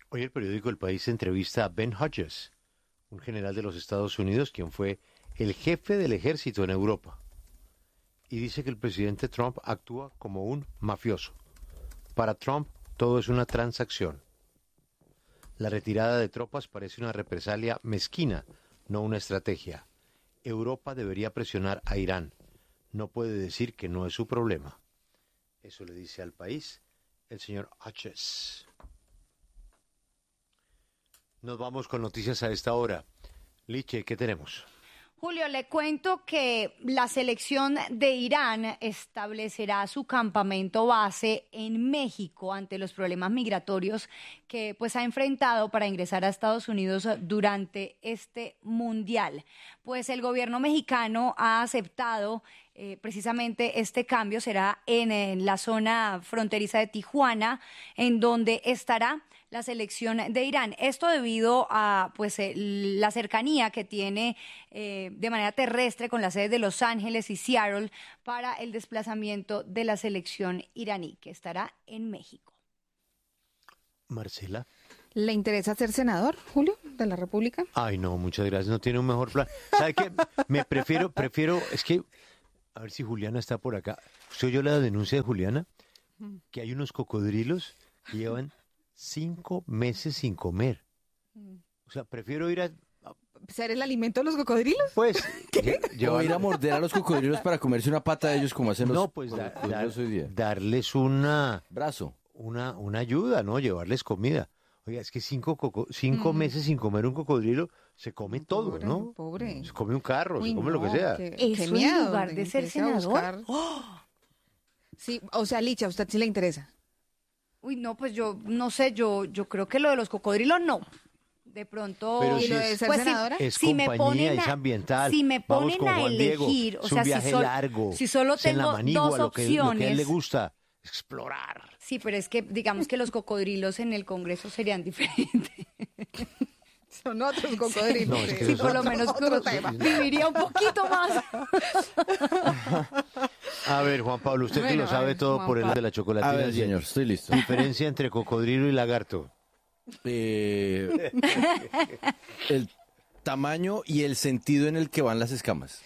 Hoy el periódico El País entrevista a Ben Hodges, un general de los Estados Unidos, quien fue el jefe del ejército en Europa. Y dice que el presidente Trump actúa como un mafioso. Para Trump, todo es una transacción. La retirada de tropas parece una represalia mezquina, no una estrategia. Europa debería presionar a Irán. No puede decir que no es su problema. Eso le dice al País el señor Hodges. Nos vamos con noticias a esta hora. Liche, ¿qué tenemos? Julio, le cuento que la selección de Irán establecerá su campamento base en México ante los problemas migratorios que pues ha enfrentado para ingresar a Estados Unidos durante este mundial. Pues el gobierno mexicano ha aceptado precisamente este cambio, será en la zona fronteriza de Tijuana, en donde estará la selección de Irán. Esto debido a la cercanía que tiene de manera terrestre con las sedes de Los Ángeles y Seattle para el desplazamiento de la selección iraní, que estará en México. Marcela. ¿Le interesa ser senador, Julio, de la República? Ay, no, muchas gracias. No tiene un mejor plan. ¿Sabe qué? Prefiero, es que, a ver si Juliana está por acá. ¿Usted oyó la denuncia de Juliana? Que hay unos cocodrilos que llevan 5 meses sin comer. O sea, prefiero ir a... ¿Ser el alimento de los cocodrilos? Pues, o ir a morder a los cocodrilos para comerse una pata de ellos como hacen los no, pues cocodrilos hoy día. Darles brazo, una ayuda, ¿no? Llevarles comida. Oiga, es que 5 meses sin comer un cocodrilo, se come todo, pobre, ¿no? Pobre. Se come un carro, Uy, se come lo que sea. Eso en lugar de ser senador. Sí, o sea, Licha, ¿a usted sí le interesa? Uy, no, pues yo no sé, yo creo que lo de los cocodrilos no. De pronto, pero ¿y lo de ser senadora? Es compañía, es ambiental. Si me Vamos ponen con a Juan Diego, elegir, o es sea, un viaje largo, si solo es en la tengo manigua, dos lo que a opciones. él le gusta, explorar. Sí, pero es que digamos que los cocodrilos en el Congreso serían diferentes. Son otros cocodrilos. No, es que Sí, esos por lo son- menos viviría un poquito más. A ver, Juan Pablo, usted que Bueno, lo sabe a ver, todo Juan por el Pablo. de la chocolatina. A ver, sí. señor, estoy listo. Diferencia entre cocodrilo y lagarto. El tamaño y el sentido en el que van las escamas.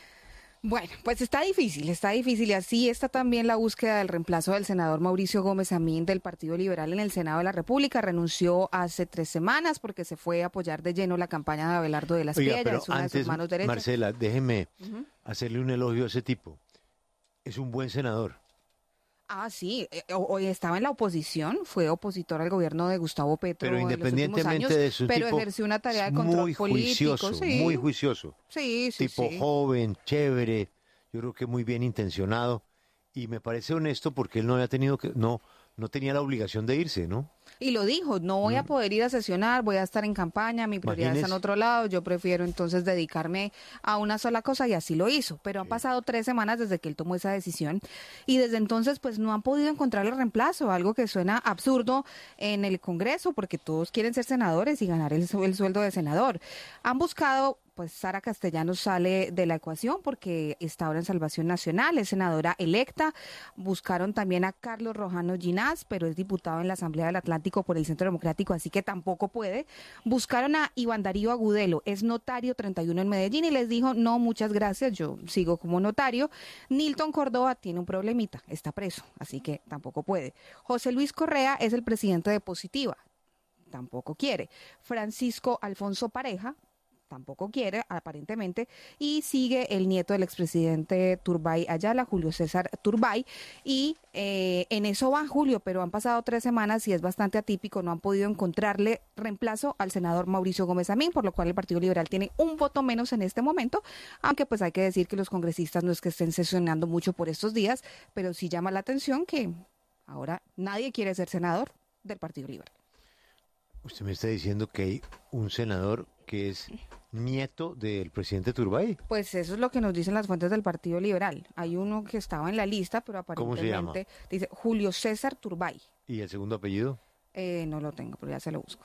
Bueno, pues está difícil y así está también la búsqueda del reemplazo del senador Mauricio Gómez Amín del Partido Liberal en el Senado de la República. Renunció hace 3 semanas porque se fue a apoyar de lleno la campaña de Abelardo de las Oiga, Piedras, pero es una de sus antes, manos derechas. Marcela, déjeme hacerle un elogio a ese tipo. Es un buen senador. Ah, sí, hoy estaba en la oposición, fue opositor al gobierno de Gustavo Petro Pero en los últimos independientemente años, de su pero tipo, ejerció una tarea de es control muy político. juicioso, Sí. muy juicioso. Sí, sí, Tipo sí. joven, chévere, yo creo que muy bien intencionado. Y me parece honesto porque él no había tenido que, no tenía la obligación de irse, ¿no? Y lo dijo, no voy a poder ir a sesionar, voy a estar en campaña, mi prioridad está en Imagínese. otro lado, yo prefiero entonces dedicarme a una sola cosa y así lo hizo. Pero han pasado 3 semanas desde que él tomó esa decisión y desde entonces pues no han podido encontrar el reemplazo, algo que suena absurdo en el Congreso porque todos quieren ser senadores y ganar el sueldo de senador. Han buscado... Pues Sara Castellanos sale de la ecuación porque está ahora en Salvación Nacional, es senadora electa. Buscaron también a Carlos Rojano Ginás, pero es diputado en la Asamblea del Atlántico por el Centro Democrático, así que tampoco puede. Buscaron a Iván Darío Agudelo, es notario 31 en Medellín y les dijo, no, muchas gracias, yo sigo como notario. Nilton Córdoba tiene un problemita, está preso, así que tampoco puede. José Luis Correa es el presidente de Positiva, tampoco quiere. Francisco Alfonso Pareja, tampoco quiere, aparentemente, y sigue el nieto del expresidente Turbay Ayala, Julio César Turbay, y en eso va Julio, pero han pasado 3 semanas y es bastante atípico, no han podido encontrarle reemplazo al senador Mauricio Gómez Amín, por lo cual el Partido Liberal tiene un voto menos en este momento, aunque pues hay que decir que los congresistas no es que estén sesionando mucho por estos días, pero sí llama la atención que ahora nadie quiere ser senador del Partido Liberal. Usted me está diciendo que hay un senador que es nieto del presidente Turbay. Pues eso es lo que nos dicen las fuentes del Partido Liberal. Hay uno que estaba en la lista, pero ¿Cómo se llama? aparentemente dice Julio César Turbay. ¿Y el segundo apellido? No lo tengo, pero ya se lo busco.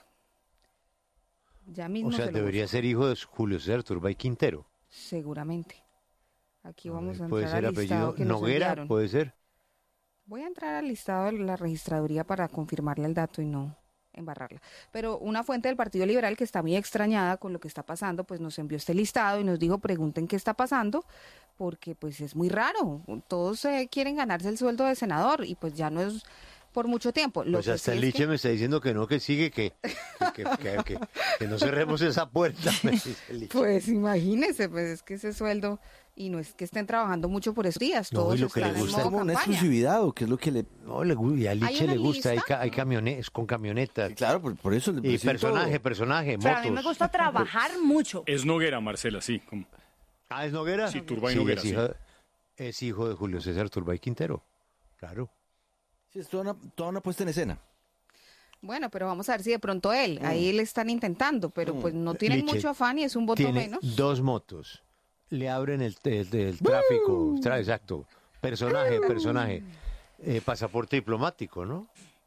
Ya mismo O sea, se lo debería busco. ser hijo de Julio César Turbay Quintero. Seguramente. Aquí vamos a Puede entrar ser al listado apellido que nos Noguera, enviaron. puede ser. Voy a entrar al listado de la registraduría para confirmarle el dato y no embarrarla. Pero una fuente del Partido Liberal que está muy extrañada con lo que está pasando, pues nos envió este listado y nos dijo, pregunten qué está pasando, porque pues es muy raro. Todos quieren ganarse el sueldo de senador y pues ya no es por mucho tiempo. Lo Pues que hasta sí el es Liche que- me está diciendo que no, que sigue, que no cerremos esa puerta, me dice el Liche. Pues imagínese, pues es que ese sueldo, y no es que estén trabajando mucho por esos días, No, todos y lo que le están en gusta- modo como una campaña. exclusividad o qué es lo que le... No, y a Liche una le gusta, lista? hay camionetas, con camionetas. Claro, por eso... Y personaje, Pero a mí me gusta trabajar mucho. Es Noguera, Marcela, sí. como- Ah, ¿es Noguera? Sí, Turbay Noguera, es hijo de Julio César Turbay Quintero, claro. Sí, es toda una puesta en escena. Bueno, pero vamos a ver si de pronto ahí le están intentando, pero pues no tienen Liche mucho afán y es un voto Tiene menos. 2 motos, le abren el tráfico, exacto, personaje, pasaporte diplomático, ¿no?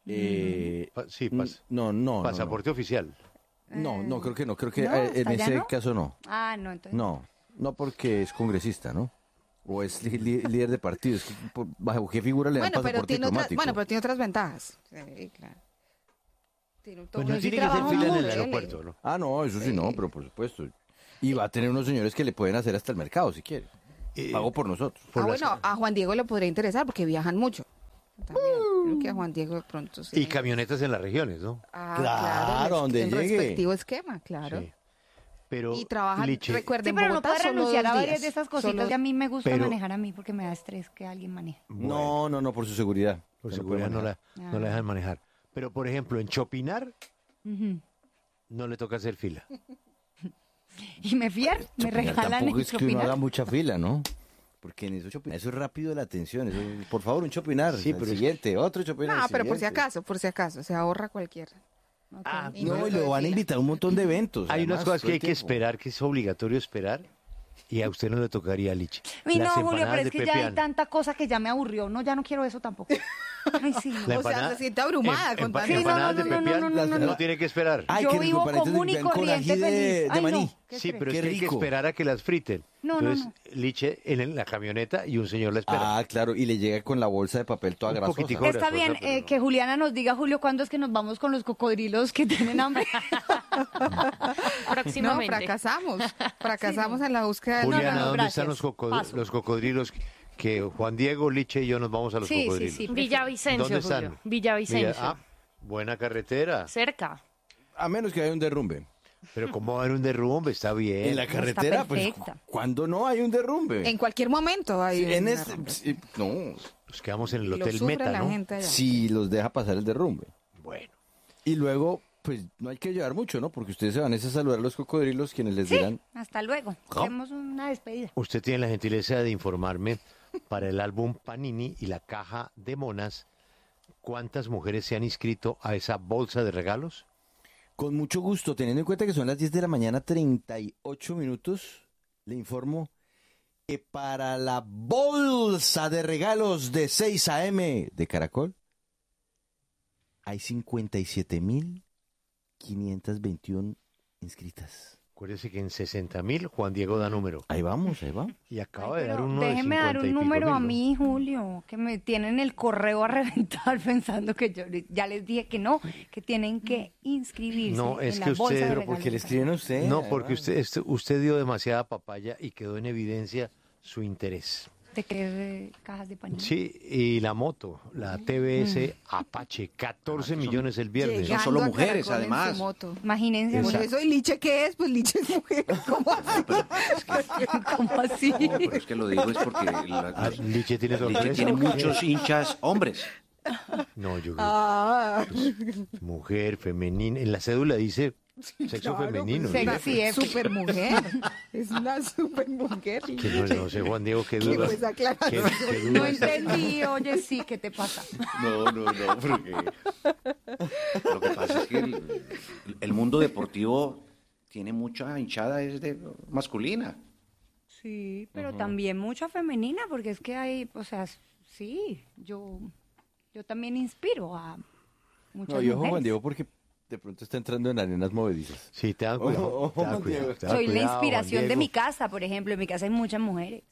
Sí, No. pasaporte oficial. No, creo que no. Creo que ¿No? en ¿Hasta allá ese no? caso no. Ah, no, entonces. No porque es congresista, ¿no? O es líder de partido. Es que, ¿bajo qué figura le dan Bueno, pero pasaporte tiene diplomático? pero tiene otras ventajas. Sí, claro. Tiene todo Pues no un tiene que hacer trabajo fila en el doble. aeropuerto, ¿no? Ah, no, eso sí no, pero por supuesto. Y va a tener unos señores que le pueden hacer hasta el mercado, si quiere. Pago por nosotros. Bueno, a Juan Diego le podría interesar porque viajan mucho. También. Creo que a Juan Diego de pronto sí. Y camionetas en las regiones, ¿no? Ah, Claro, donde en llegue. respectivo esquema, claro. Sí. Pero Y trabajan, Liche, recuerden, Sí, pero no Bogotá puede solo renunciar 2 a varias días. de esas cositas Solo- que a mí me gusta Pero- manejar a mí porque me da estrés que alguien maneje. No, por su seguridad. por Se lo seguridad puede no la, manejar. no la dejan manejar. Pero, por ejemplo, en Chopinar Ujú. no le toca hacer fila. Y me Chopinar regalan tampoco en es que uno haga Chopinar. mucha fila, ¿no? Porque en eso es rápido de la atención. Por favor, un chopinar. Sí, el pero es siguiente, otro chopinar. No, el pero por si siguiente. acaso, se ahorra cualquiera. Ok. Ah, Y No, y lo lo van a fila. invitar a un montón de eventos. Hay unas además, cosas todo que el hay que tiempo. esperar, que es obligatorio esperar, y a usted no le tocaría, Liche. Uy, no, Las Julio, pero empanadas es de que ya hay Pepián. tanta cosa que ya me aburrió. No, ya no quiero eso tampoco. Ay, sí. La O sea, empanada- se siente abrumada con tanta- Sí, no, empanadas de no, no, Pepián no, no, no, no no. tiene que esperar. Ay, Yo qué rico, vivo panitos de común y Pepián con corriente ají feliz. de Ay, maní. no, qué Sí, estrés. pero es Qué que hay que rico. esperar a que las friten. No, no, Entonces, Liche en la camioneta y un señor la espera. Ah, claro, y le llega con la bolsa de papel toda Un grasosa. poquitico. Está Grasosa, bien pero no. que Juliana nos diga, Julio, ¿cuándo es que nos vamos con los cocodrilos que tienen hambre? No, Próximamente. fracasamos en la búsqueda de... Juliana, no, ¿dónde gracias. están Paso. los cocodrilos? Que Juan Diego, Liche y yo nos vamos a los Sí, sí, cocodrilos. sí. Villavicencio, ¿Dónde Julio. están? Villavicencio. Ah, buena carretera. Cerca. A menos que haya un derrumbe. Pero ¿cómo va a haber un derrumbe? Está bien. En la carretera, pues, perfecta. ¿cuándo no hay un derrumbe? En cualquier momento hay Sí, en una este, ronda. sí, no, Nos quedamos en el Y lo Hotel sufre Meta, la ¿no? gente allá. si los deja pasar el derrumbe. Bueno. Y luego, pues, no hay que llevar mucho, ¿no? Porque ustedes se van a saludar a los cocodrilos, quienes les Sí, dirán... hasta luego. Hacemos una despedida. Usted tiene la gentileza de informarme para el álbum Panini y la caja de monas, ¿cuántas mujeres se han inscrito a esa bolsa de regalos? Con mucho gusto, teniendo en cuenta que son las 10 de la mañana, 38 minutos, le informo que para la bolsa de regalos de 6 a.m. de Caracol hay 57.521 inscritas. Acuérdese que en 60.000 Juan Diego da número. Ahí vamos, ahí va. Y acaba Ay, de dar pero uno de déjeme dar 50 y un pico número a mil, ¿no? mí, Julio, que me tienen el correo a reventar pensando que yo ya les dije que no, que tienen que inscribirse No, es en que la bolsa usted- de pero regalos. Porque le escriben a usted. No, además. porque usted dio demasiada papaya y quedó en evidencia su interés. ¿De qué cajas de panini? Sí, y la moto, la TBS Apache, 14 millones el viernes. Llegando solo a mujeres, Caracol en su además. moto. Imagínense. Por Exacto. eso, ¿y Liche qué es? Pues Liche es mujer. ¿Cómo así? ¿Cómo así? No, pero es que lo digo es porque Ah, Liche tiene Liche sorpresa. tiene muchos hinchas hombres. No, yo creo Ah, mujer, femenina. En la cédula dice sexo femenino. pues, ¿no? sexy, super mujer. Es una super mujer. Que no sé, Juan Diego, qué ¿Qué duda. pues aclaración? Qué duda No está- entendí, oye, sí, ¿qué te pasa? No, porque lo que pasa es que el mundo deportivo tiene mucha hinchada es de masculina. Sí, pero también mucha femenina, porque es que hay, o sea, sí, yo también inspiro a muchas No, y ojo, mujeres. Juan Diego, porque de pronto está entrando en arenas movedizas. Sí, te da cuidado. Ojo, te da Juan cuidado, Diego. te da Soy la cuidado, inspiración Juan de mi Diego. casa, por ejemplo. En mi casa hay muchas mujeres.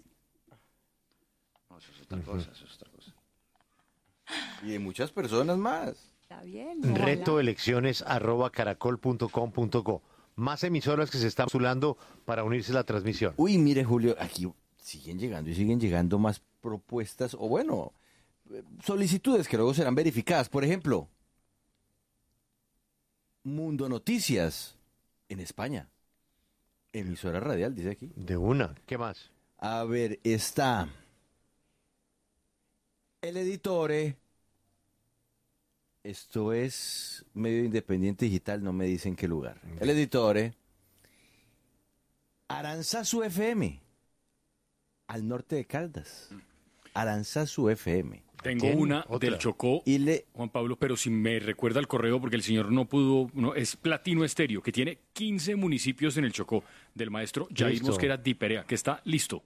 No, eso es otra cosa, eso es otra cosa. Y de muchas personas más. Está bien. ojalá. Retoelecciones@caracol.com.co. Más emisoras que se están postulando para unirse a la transmisión. Uy, mire, Julio, aquí siguen llegando y siguen llegando más propuestas, o bueno, solicitudes que luego serán verificadas. Por ejemplo, Mundo Noticias en España. Emisora radial, dice aquí. De una. ¿Qué más? A ver, está El Editore. Esto es medio independiente digital, no me dicen qué lugar. El Editore. Aranzazu FM. Al norte de Caldas. Aranzazu FM. Tengo ¿Quién? una Otra. del Chocó, Y le... Juan Pablo, pero si me recuerda el correo, porque el señor no pudo, es Platino Estéreo, que tiene 15 municipios en el Chocó, del maestro Jair Listo. Mosquera Diperea, que está listo.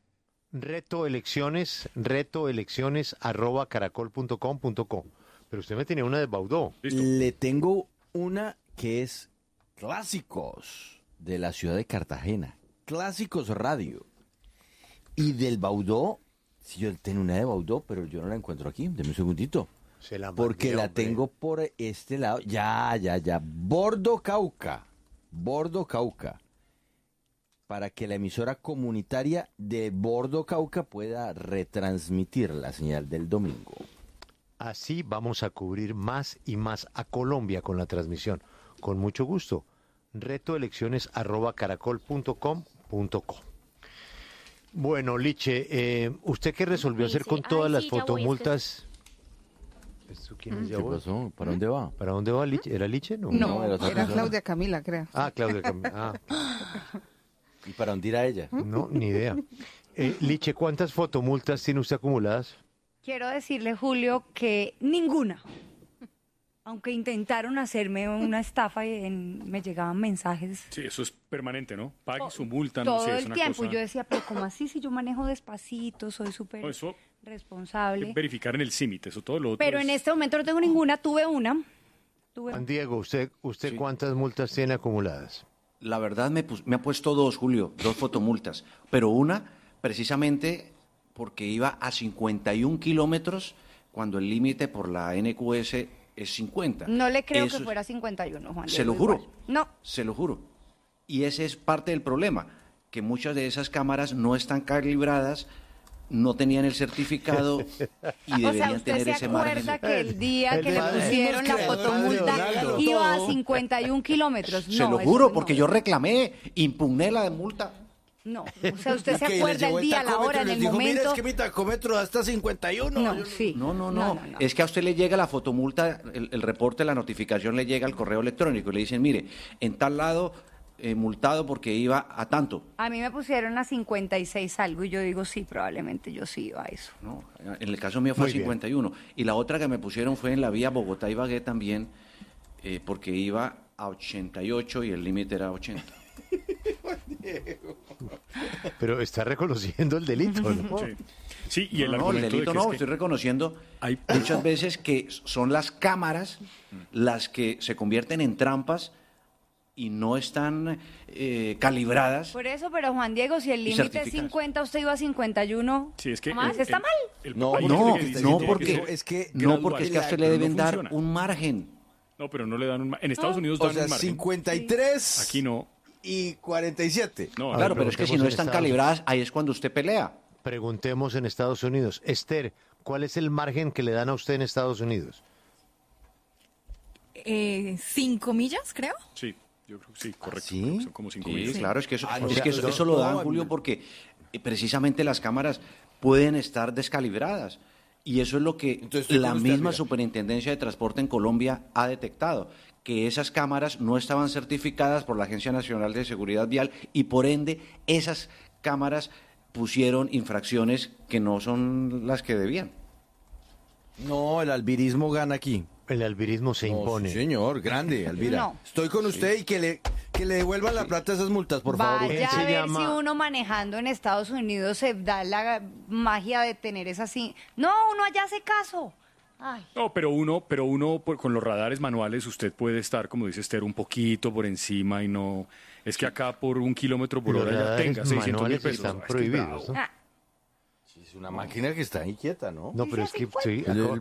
Retoelecciones@caracol.com.co. Pero usted me tenía una de Baudó. Listo. Le tengo una que es Clásicos de la ciudad de Cartagena. Clásicos Radio. Y del Baudó, si yo tengo una de Baudó, pero yo no la encuentro aquí. Deme un segundito. Se la mandé, Porque la hombre. tengo por este lado. Ya. Bordo Cauca. Para que la emisora comunitaria de Bordo Cauca pueda retransmitir la señal del domingo. Así vamos a cubrir más y más a Colombia con la transmisión. Con mucho gusto. Retoelecciones@caracol.com.co. Bueno, Liche, ¿usted qué resolvió hacer con Dice, todas "Ay, las sí, ya voy, fotomultas? ¿Esto quién es ya ¿Qué voy? pasó? ¿Para dónde va? ¿Para dónde va Liche? ¿Era Liche? No. No, era otra era persona. Claudia Camila, creo. Ah, Claudia Ah, ¿Y para dónde irá ella? no, ni idea. Liche, ¿cuántas fotomultas tiene usted acumuladas? Quiero decirle, Julio, que ninguna. Aunque intentaron hacerme una estafa y me llegaban mensajes Sí, eso es permanente, ¿no? Pague su multa, no todo sé, es el una tiempo. cosa... Yo decía, pero ¿cómo así? Si yo manejo despacito, soy súper No, eso responsable. verificar en el CIMIT, eso todo lo otro Pero en es- este momento no tengo ninguna. Tuve una. Juan Diego, ¿usted cuántas multas tiene acumuladas? La verdad me ha puesto dos, Julio, dos fotomultas, pero una precisamente porque iba a 51 kilómetros cuando el límite por la NQS es 50. No le creo Eso que es- fuera 51, Juan Se Diego, lo juro. igual. No. Se lo juro. Y ese es parte del problema, que muchas de esas cámaras no están calibradas, no tenían el certificado y O sea, deberían ¿usted tener se ese margen. acuerda que el día El que le padre de pusieron los la creadores fotomulta de Leonardo. iba a Todo. 51 kilómetros? Se No, lo eso juro, no. porque yo reclamé, impugné la multa. No, o sea, ¿usted Y se que les acuerda llevó el día, la tacómetro hora, y en les el dijo, momento? Mira, es que mi tacómetro hasta 51. No, sí. No. Es que a usted le llega la fotomulta, el reporte, la notificación le llega al correo electrónico y le dicen, mire, en tal lado multado porque iba a tanto. A mí me pusieron a 56 algo y yo digo, sí, probablemente yo sí iba a eso. ¿No? En el caso mío fue Muy a bien. 51. Y la otra que me pusieron fue en la vía Bogotá-Ibagué también, porque iba a 88 y el límite era 80. Pero está reconociendo el delito, ¿no? Sí. Sí, y el No, el argumento delito de que no, es que estoy reconociendo hay- muchas veces que son las cámaras las que se convierten en trampas y no están calibradas. Por eso, pero Juan Diego, si el Y límite es certificadas. 50, usted iba a 51. Sí, es que ¿Más? ¿Está mal? No, hay No, gente que dice no, que porque, tiene que es que no, gradual. porque es que a usted le Pero deben no dar funciona. un margen. No, pero no le dan en Estados Unidos dan O sea, un margen. 53 Aquí no. y 47. No, A Claro, ver, pero es que si preguntemos no en están Estados calibradas, ahí es cuando usted pelea. Preguntemos en Estados Unidos. Esther, ¿cuál es el margen que le dan a usted en Estados Unidos? 5 millas, creo. Sí, yo creo que sí, correcto. ¿Sí? creo que son como 5 Sí, millas. claro, es que eso, Ah, no, es que o sea, eso lo dan, no, Julio, porque precisamente las cámaras pueden estar descalibradas. Y eso es lo que Entonces, estoy la con usted, misma mira. Superintendencia de Transporte en Colombia ha detectado, que esas cámaras no estaban certificadas por la Agencia Nacional de Seguridad Vial y por ende esas cámaras pusieron infracciones que no son las que debían. No, el albirismo gana aquí. El albirismo se No, impone. sí, señor, grande, Alvira. No. Estoy con usted y que le devuelvan la plata a esas multas, por favor. Vaya Se a ver llama- si uno manejando en Estados Unidos se da la magia de tener esa así. No, uno allá hace caso. Ay. No, pero uno con los radares manuales usted puede estar, como dice Esther, un poquito por encima y no... Es que acá por 1 kilómetro por Los hora ya radares tenga 600.000 manuales pesos. están Es que es prohibidos, bravo. ¿no? Ah, Es una máquina que está inquieta, ¿no? No, pero es que sí, El-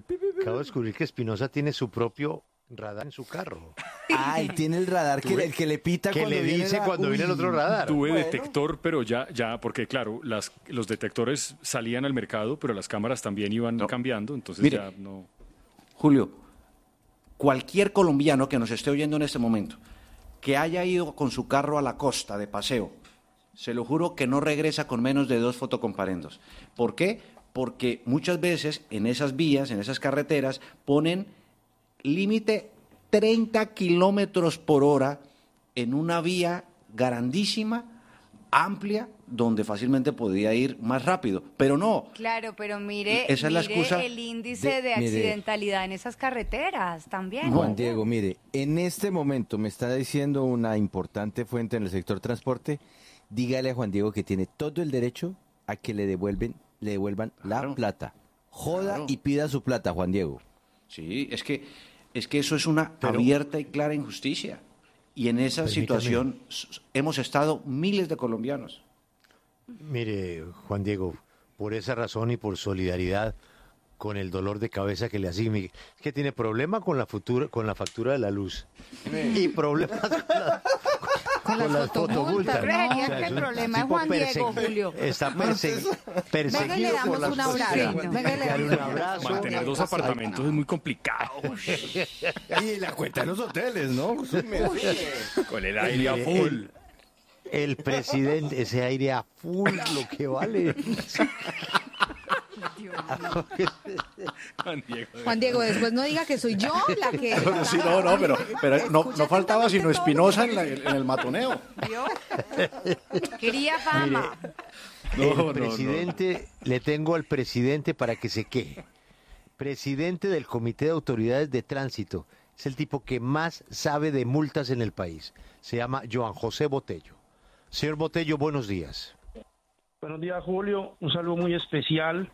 acabo de descubrir que Espinosa tiene su propio radar en su carro. Ah, él tiene el radar el que le pita Que cuando le viene dice cuando viene el otro radar. Tuve detector, pero ya, porque claro, los detectores salían al mercado, pero las cámaras también iban cambiando, entonces Mire, ya no. Julio, cualquier colombiano que nos esté oyendo en este momento, que haya ido con su carro a la costa de paseo, se lo juro que no regresa con menos de 2 fotocomparendos. ¿Por qué? Porque muchas veces en esas vías, en esas carreteras, ponen límite 30 kilómetros por hora en una vía grandísima, amplia, donde fácilmente podía ir más rápido, pero no. Claro, pero mire, Esa es la excusa el índice de mire, accidentalidad en esas carreteras también. Juan Diego, mire, en este momento me está diciendo una importante fuente en el sector transporte, dígale a Juan Diego que tiene todo el derecho a que le devuelvan la plata. Joda y pida su plata, Juan Diego. Sí, es que eso es una abierta y clara injusticia. Y en esa situación hemos estado miles de colombianos. Mire, Juan Diego, por esa razón y por solidaridad con el dolor de cabeza que le asigne, es que tiene problema con la factura de la luz y problemas con las fotomultas. Creería que el problema es Juan Diego, Julio. Está perseguido Venga, le por damos las un abrazo. Venga, le Darle damos un abrazo. Mantener 2 apartamentos es muy complicado. Y la cuenta en los hoteles, ¿no? Con el aire a full. El presidente, ese aire a full, lo que vale. Juan Diego, después no diga que soy yo la que... Sí, pero no faltaba sino Espinosa en el matoneo. Quería fama. El presidente, le tengo al presidente para que se queje. Presidente del Comité de Autoridades de Tránsito. Es el tipo que más sabe de multas en el país. Se llama Joan José Botello. Señor Botello, buenos días. Buenos días, Julio. Un saludo muy especial.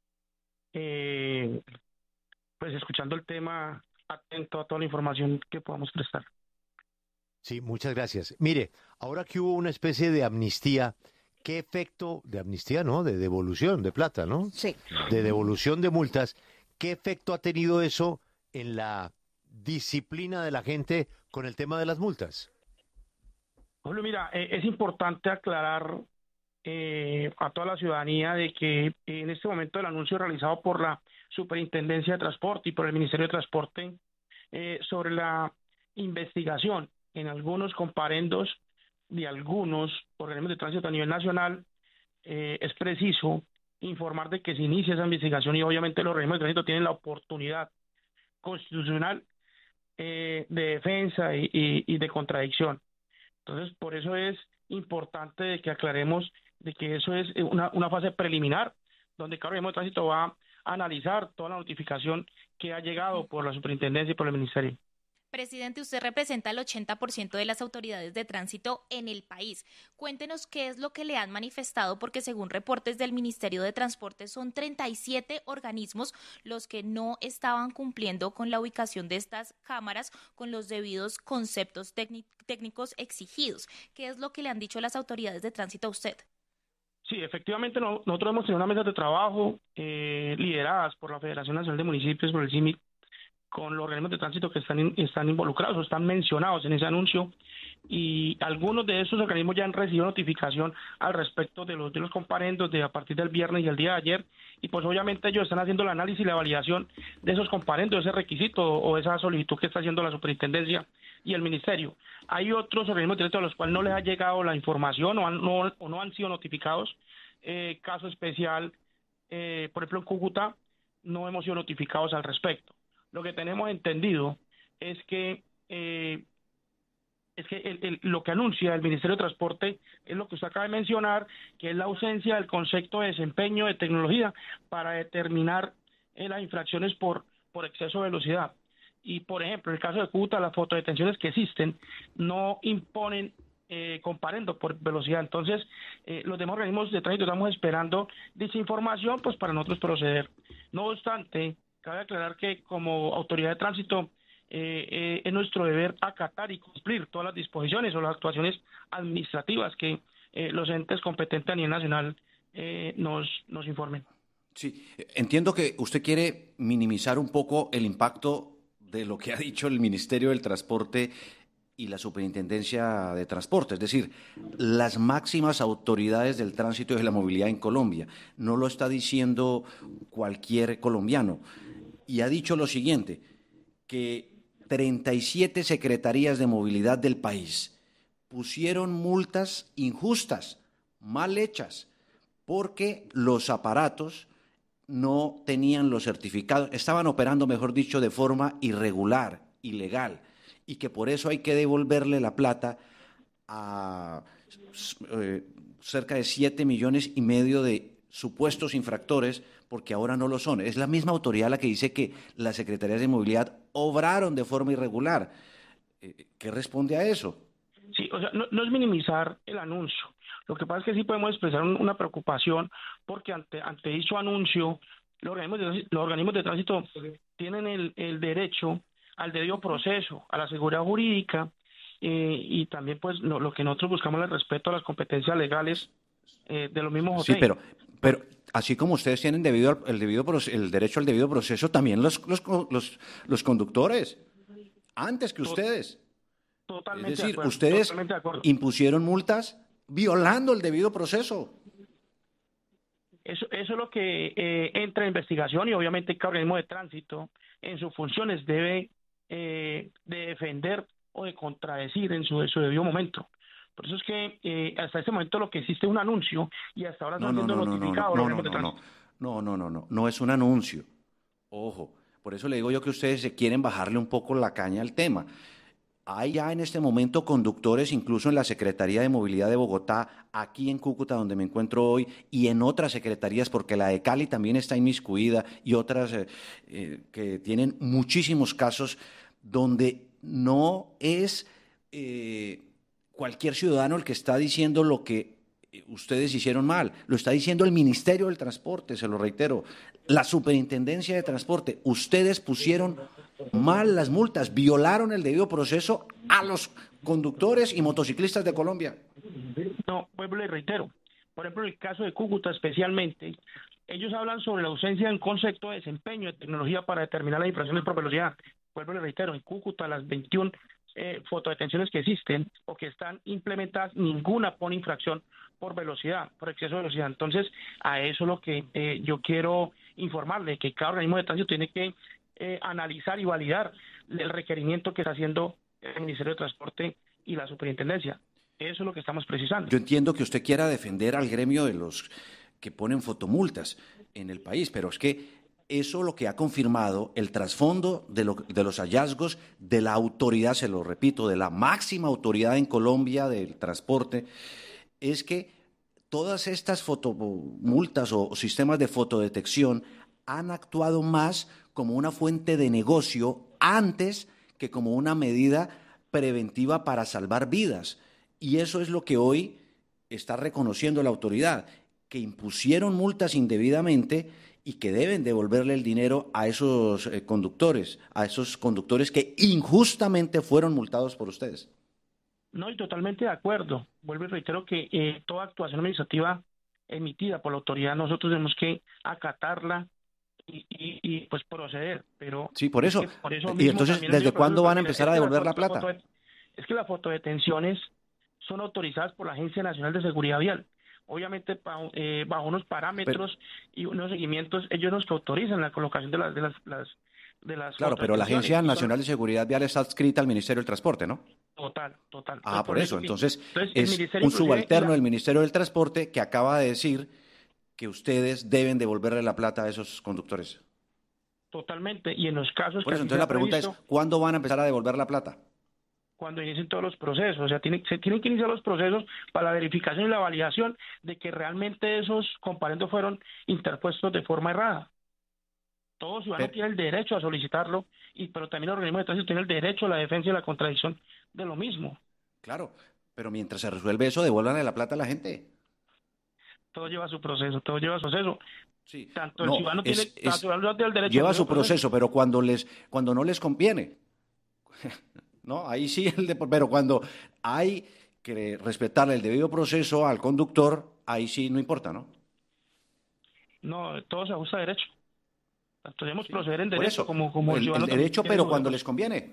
Pues escuchando el tema, atento a toda la información que podamos prestar. Sí, muchas gracias. Mire, ahora que hubo una especie de amnistía, ¿qué efecto de amnistía, no? De devolución de plata, ¿no? Sí. De devolución de multas, ¿qué efecto ha tenido eso en la disciplina de la gente con el tema de las multas? Julio, mira, es importante aclarar a toda la ciudadanía de que en este momento el anuncio realizado por la Superintendencia de Transporte y por el Ministerio de Transporte sobre la investigación en algunos comparendos de algunos organismos de tránsito a nivel nacional, es preciso informar de que se inicia esa investigación y obviamente los organismos de tránsito tienen la oportunidad constitucional de defensa y de contradicción. Entonces, por eso es importante de que aclaremos de que eso es una fase preliminar, donde cada organismo de tránsito va a analizar toda la notificación que ha llegado por la superintendencia y por el ministerio. Presidente, usted representa el 80% de las autoridades de tránsito en el país. Cuéntenos qué es lo que le han manifestado, porque según reportes del Ministerio de Transporte son 37 organismos los que no estaban cumpliendo con la ubicación de estas cámaras con los debidos conceptos técnicos exigidos. ¿Qué es lo que le han dicho las autoridades de tránsito a usted? Sí, efectivamente nosotros hemos tenido una mesa de trabajo lideradas por la Federación Nacional de Municipios, por el CIMIC, con los organismos de tránsito que están involucrados o están mencionados en ese anuncio, y algunos de esos organismos ya han recibido notificación al respecto de los comparendos a partir del viernes y el día de ayer, y pues obviamente ellos están haciendo el análisis y la validación de esos comparendos, ese requisito o esa solicitud que está haciendo la superintendencia y el ministerio. Hay otros organismos de tránsito a los cuales no les ha llegado la información o no han sido notificados. Caso especial, por ejemplo en Cúcuta no hemos sido notificados al respecto. Lo que tenemos entendido es que lo que anuncia el Ministerio de Transporte es lo que usted acaba de mencionar, que es la ausencia del concepto de desempeño de tecnología para determinar las infracciones por exceso de velocidad. Y, por ejemplo, en el caso de Cúcuta, las fotodetenciones que existen no imponen comparendo por velocidad. Entonces, los demás organismos de tránsito estamos esperando dicha información pues para nosotros proceder. No obstante, cabe aclarar que como autoridad de tránsito es nuestro deber acatar y cumplir todas las disposiciones o las actuaciones administrativas que los entes competentes a nivel nacional nos informen. Sí, entiendo que usted quiere minimizar un poco el impacto de lo que ha dicho el Ministerio del Transporte y la Superintendencia de Transporte, es decir, las máximas autoridades del tránsito y de la movilidad en Colombia. No lo está diciendo cualquier colombiano. Y ha dicho lo siguiente, que 37 secretarías de movilidad del país pusieron multas injustas, mal hechas, porque los aparatos no tenían los certificados, estaban operando, mejor dicho, de forma irregular, ilegal, y que por eso hay que devolverle la plata a cerca de 7,5 millones de supuestos infractores, porque ahora no lo son. Es la misma autoridad la que dice que las secretarías de movilidad obraron de forma irregular. ¿Qué responde a eso? Sí, o sea, no es minimizar el anuncio. Lo que pasa es que sí podemos expresar una preocupación porque ante dicho anuncio los organismos de tránsito tienen el derecho al debido proceso, a la seguridad jurídica y también pues lo que nosotros buscamos es el respeto a las competencias legales de los mismos hoteles. Sí, pero así como ustedes tienen el derecho al debido proceso, también los conductores, antes que ustedes. Totalmente es decir, de acuerdo, ustedes totalmente de acuerdo. Impusieron multas violando el debido proceso. Eso es lo que entra en investigación y obviamente cada organismo de tránsito en sus funciones debe de defender o de contradecir en su debido momento. Por eso es que hasta este momento lo que existe es un anuncio y hasta ahora están siendo notificados los organismos de tránsito. No es un anuncio. Ojo, por eso le digo yo que ustedes se quieren bajarle un poco la caña al tema. Hay ya en este momento conductores, incluso en la Secretaría de Movilidad de Bogotá, aquí en Cúcuta, donde me encuentro hoy, y en otras secretarías, porque la de Cali también está inmiscuida, y otras que tienen muchísimos casos donde no es cualquier ciudadano el que está diciendo lo que ustedes hicieron mal, lo está diciendo el Ministerio del Transporte, se lo reitero, la Superintendencia de Transporte. Ustedes pusieron mal las multas, violaron el debido proceso a los conductores y motociclistas de Colombia. No, vuelvo y le reitero. Por ejemplo, en el caso de Cúcuta especialmente, ellos hablan sobre la ausencia de un concepto de desempeño de tecnología para determinar las infracciones por velocidad. Vuelvo y le reitero, en Cúcuta las 21 fotodetenciones que existen o que están implementadas, ninguna pone infracción por velocidad, por exceso de velocidad. Entonces, a eso es lo que yo quiero informarle, que cada organismo de tránsito tiene que analizar y validar el requerimiento que está haciendo el Ministerio de Transporte y la Superintendencia. Eso es lo que estamos precisando. Yo entiendo que usted quiera defender al gremio de los que ponen fotomultas en el país, pero es que eso lo que ha confirmado el trasfondo de los hallazgos de la autoridad, se lo repito, de la máxima autoridad en Colombia del transporte, es que todas estas fotomultas o sistemas de fotodetección han actuado más como una fuente de negocio antes que como una medida preventiva para salvar vidas. Y eso es lo que hoy está reconociendo la autoridad, que impusieron multas indebidamente y que deben devolverle el dinero a esos conductores que injustamente fueron multados por ustedes. No, y totalmente de acuerdo. Vuelvo y reitero que toda actuación administrativa emitida por la autoridad nosotros tenemos que acatarla y pues proceder. Pero sí, por eso. Y entonces, ¿desde cuándo van a empezar a devolver la plata? Es que las fotodetenciones son autorizadas por la Agencia Nacional de Seguridad Vial. Obviamente bajo unos parámetros y unos seguimientos, ellos nos autorizan la colocación de las claro, pero la Agencia Nacional de Seguridad Vial está adscrita al Ministerio del Transporte, ¿no? Total. Ah, por eso. Entonces es un subalterno del Ministerio del Transporte que acaba de decir que ustedes deben devolverle la plata a esos conductores. Totalmente. Y en los casos por eso, entonces la pregunta es, ¿cuándo van a empezar a devolver la plata? Cuando inicien todos los procesos, o sea, se tienen que iniciar los procesos para la verificación y la validación de que realmente esos comparendos fueron interpuestos de forma errada. Todo ciudadano tiene el derecho a solicitarlo, pero también el organismo de tránsito tiene el derecho a la defensa y la contradicción de lo mismo. Claro, pero mientras se resuelve eso, devuélvanle la plata a la gente. Todo lleva su proceso, Sí. Tanto el ciudadano tiene el derecho. Lleva su proceso, pero cuando no les conviene. No, ahí sí, pero cuando hay que respetarle el debido proceso al conductor, ahí sí no importa, ¿no? No, todo se ajusta a derecho. Debemos proceder en Por derecho eso, como el ciudadanos derecho, también pero tenemos, cuando les conviene.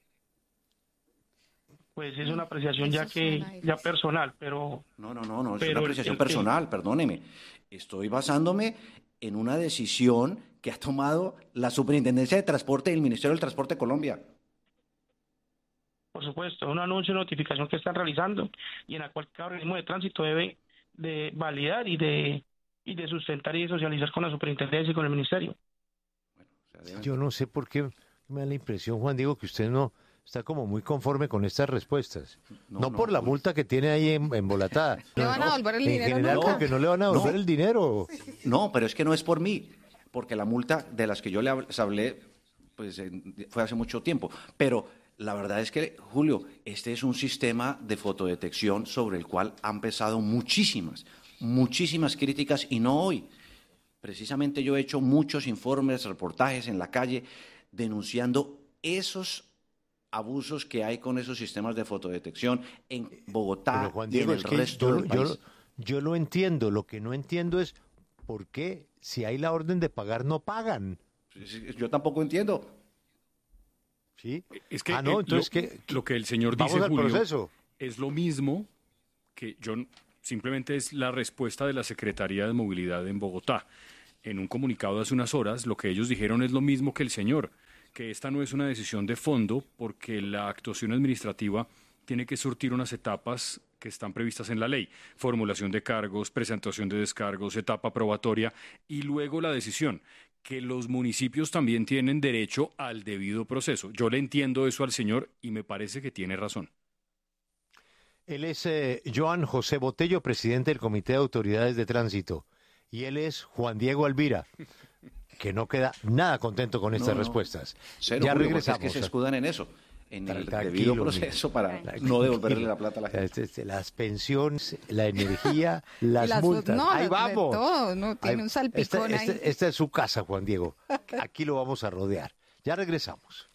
pues es una apreciación ya personal, pero No, es una pero apreciación personal, perdóneme. Estoy basándome en una decisión que ha tomado la Superintendencia de Transporte y el Ministerio del Transporte de Colombia. por supuesto, un anuncio, notificación que están realizando y en la cual cada organismo de tránsito debe de validar y de sustentar y de socializar con la superintendencia y con el ministerio. Yo no sé por qué me da la impresión, Juan Diego, que usted no está como muy conforme con estas respuestas. No por la multa que tiene ahí embolatada. ¿Le van a devolver el dinero En general, nunca? porque no le van a devolver el dinero. No, pero es que no es por mí, porque la multa de las que yo les hablé pues, fue hace mucho tiempo. Pero la verdad es que, Julio, este es un sistema de fotodetección sobre el cual han pesado muchísimas críticas y no hoy. Precisamente yo he hecho muchos informes, reportajes en la calle denunciando esos abusos que hay con esos sistemas de fotodetección en Bogotá Pero, Juan y en Diego, el es que resto del país. yo lo entiendo. Lo que no entiendo es por qué, si hay la orden de pagar, no pagan. Yo tampoco entiendo. ¿Sí? Es que no, entonces lo que el señor dice, vamos al Julio, proceso. es lo mismo que simplemente es la respuesta de la Secretaría de Movilidad en Bogotá. En un comunicado de hace unas horas, lo que ellos dijeron es lo mismo que el señor, que esta no es una decisión de fondo porque la actuación administrativa tiene que surtir unas etapas que están previstas en la ley: formulación de cargos, presentación de descargos, etapa probatoria y luego la decisión, que los municipios también tienen derecho al debido proceso. Yo le entiendo eso al señor y me parece que tiene razón. Él es Joan José Botello, presidente del Comité de Autoridades de Tránsito. Y él es Juan Diego Alvira, que no queda nada contento con estas respuestas. Cero, Ya Julio, regresamos. porque es que se escudan en eso, en el Tranquilo, debido proceso para tranquilo. no devolverle la plata a la gente. Las pensiones, la energía, las multas. No, Ahí de vamos. todo, no, tiene un salpicón ahí. Esta es su casa, Juan Diego. Aquí lo vamos a rodear. Ya regresamos.